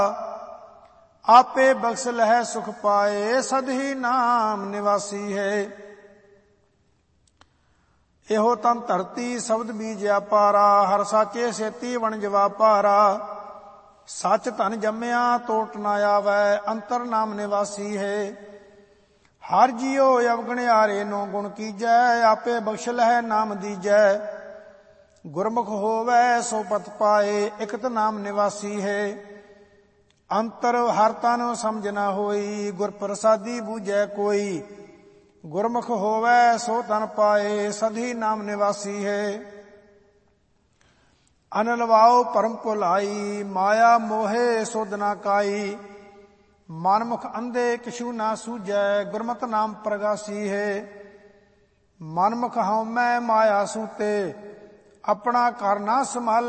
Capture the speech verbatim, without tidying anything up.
ਆਪੇ ਬਖਸ਼ ਲਹਿ ਸੁਖ ਪਾਏ, ਸਦਹੀ ਨਾਮ ਨਿਵਾਸੀ ਹੈ। ਇਹੋ ਤਨ ਧਰਤੀ ਸ਼ਬਦ ਬੀਜਿਆ ਪਾਰਾ, ਹਰ ਸਾਚੇ ਸੇਤੀ ਵਣਜ ਵਾਪਾਰਾ। ਸੱਚ ਧਨ ਜੰਮਿਆ ਟੋਟ ਨਾ ਆਵੈ, ਅੰਤਰ ਨਾਮ ਨਿਵਾਸੀ ਹੈ। ਹਰ ਜੀਉ ਅਵਗਣਿਆਰੇ ਨੋ ਗੁਣ ਕੀਜੈ, ਆਪੇ ਬਖਸ਼ ਲਹਿ ਨਾਮ ਦੀਜੈ। ਗੁਰਮੁਖ ਹੋਵੈ ਸੋ ਪਤ ਪਾਏ, ਇਕਤ ਨਾਮ ਨਿਵਾਸੀ ਹੈ। ਅੰਤਰ ਹਰ ਤਨ ਸਮਝ ਨਾ ਹੋਈ, ਗੁਰ ਪ੍ਰਸਾਦੀ ਬੂਝੈ ਕੋਈ। ਗੁਰਮੁਖ ਹੋਵੈ ਸੋ ਤਨ ਪਾਏ, ਸਦਹੀ ਨਾਮ ਨਿਵਾਸੀ ਹੈ। ਅਨਲਵਾਉ ਭਰਮ ਭੁਲਾਈ, ਮਾਇਆ ਮੋਹੇ ਸੁਧ ਨਾ ਕਾਈ। ਮਨਮੁਖ ਅੰਧੇ ਕਿਛੂ ਨਾ ਸੂਝੈ, ਗੁਰਮਤਿ ਨਾਮ ਪ੍ਰਗਾਸੀ ਹੈ। ਮਨਮੁਖ ਹਉਮੈ ਮਾਇਆ ਸੂਤੇ, ਆਪਣਾ ਘਰ ਨਾ ਸੰਭਾਲੈ।